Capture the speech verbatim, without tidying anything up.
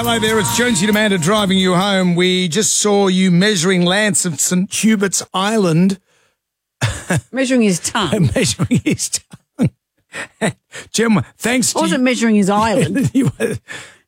Hello there, it's Jonesy and Amanda driving you home. We just saw you measuring Lance of St Hubert's Island. Measuring his tongue. measuring his tongue. Jim, thanks I to wasn't measuring his island. you.